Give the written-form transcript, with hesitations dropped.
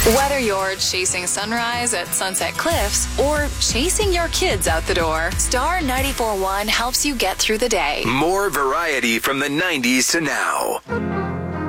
Whether you're chasing sunrise at Sunset Cliffs or chasing your kids out the door, Star 94.1 helps you get through the day. More variety from the 90s to now.